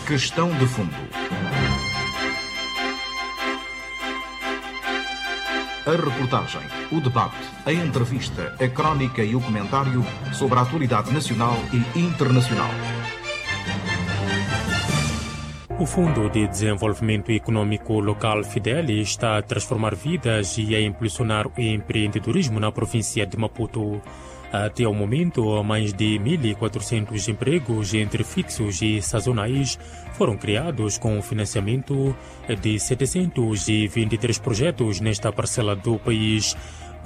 Questão de fundo. A reportagem, o debate, a entrevista, a crónica e o comentário sobre a atualidade nacional e internacional. O Fundo de Desenvolvimento Econômico Local FIDEL está a transformar vidas e a impulsionar o empreendedorismo na província de Maputo. Até o momento, mais de 1.400 empregos entre fixos e sazonais foram criados com financiamento de 723 projetos nesta parcela do país.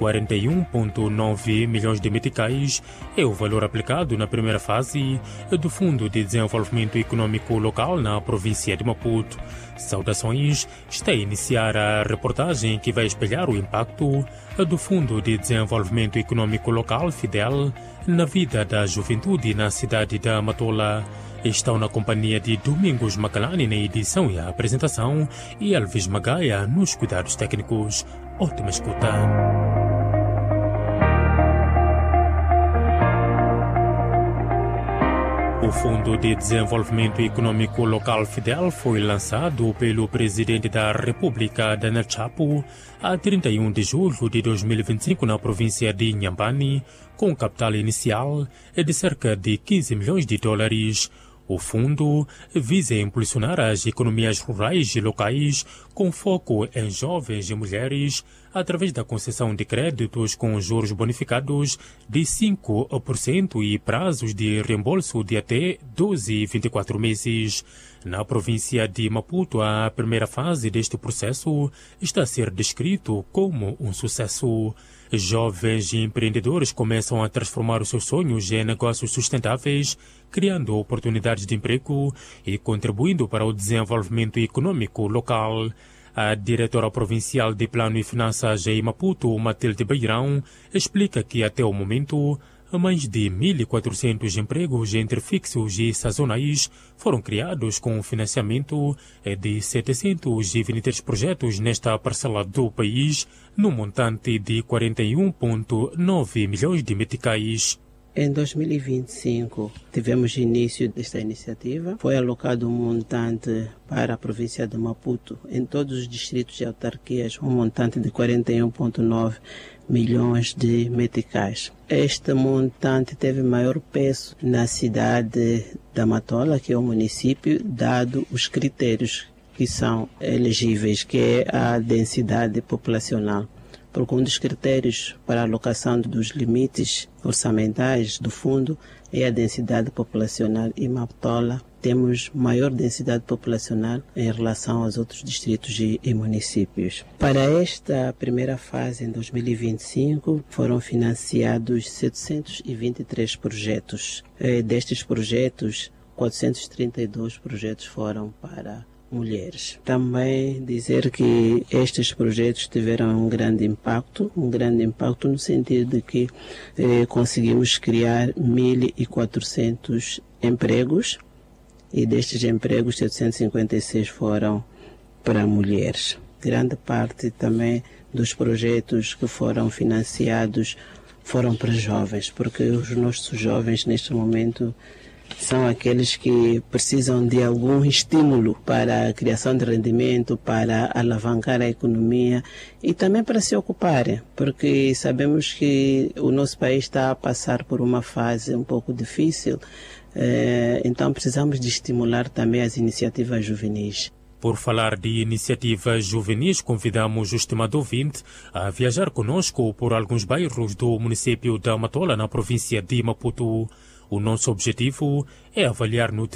41,9 milhões de meticais é o valor aplicado na primeira fase do Fundo de Desenvolvimento Econômico Local na província de Maputo. Saudações, está a iniciar a reportagem que vai espelhar o impacto do Fundo de Desenvolvimento Econômico Local, FIDEL, na vida da juventude na cidade da Matola. Estão na companhia de Domingos Macalani na edição e a apresentação e Elvis Magaia nos cuidados técnicos. Ótima escuta. O Fundo de Desenvolvimento Econômico Local FIDEL foi lançado pelo Presidente da República, Daniel Chapo, a 31 de julho de 2025 na província de Inhambane, com capital inicial de cerca de 15 milhões de dólares. O fundo visa impulsionar as economias rurais e locais com foco em jovens e mulheres através da concessão de créditos com juros bonificados de 5% e prazos de reembolso de até 12 e 24 meses. Na província de Maputo, a primeira fase deste processo está a ser descrito como um sucesso. Jovens e empreendedores começam a transformar os seus sonhos em negócios sustentáveis, criando oportunidades de emprego e contribuindo para o desenvolvimento econômico local. A diretora provincial de Plano e Finanças em Maputo, Matilde Beirão, explica que até o momento mais de 1.400 empregos entre fixos e sazonais foram criados com financiamento de 723 projetos nesta parcela do país, num montante de 41,9 milhões de meticais. Em 2025, tivemos início desta iniciativa. Foi alocado um montante para a província de Maputo, em todos os distritos e autarquias, um montante de 41,9 milhões de meticais. Este montante teve maior peso na cidade da Matola, que é o município, dado os critérios que são elegíveis, que é a densidade populacional. Porque um dos critérios para a alocação dos limites orçamentais do fundo é a densidade populacional, e Matola temos maior densidade populacional em relação aos outros distritos e municípios. Para esta primeira fase, em 2025, foram financiados 723 projetos. Destes projetos, 432 projetos foram para mulheres. Também dizer que estes projetos tiveram um grande impacto no sentido de que conseguimos criar 1.400 empregos, e destes empregos 756 foram para mulheres. Grande parte também dos projetos que foram financiados foram para jovens, porque os nossos jovens neste momento são aqueles que precisam de algum estímulo para a criação de rendimento, para alavancar a economia e também para se ocuparem, porque sabemos que o nosso país está a passar por uma fase um pouco difícil, então precisamos de estimular também as iniciativas juvenis. Por falar de iniciativas juvenis, convidamos o estimado ouvinte a viajar conosco por alguns bairros do município da Matola, na província de Maputo. O nosso objetivo é avaliar no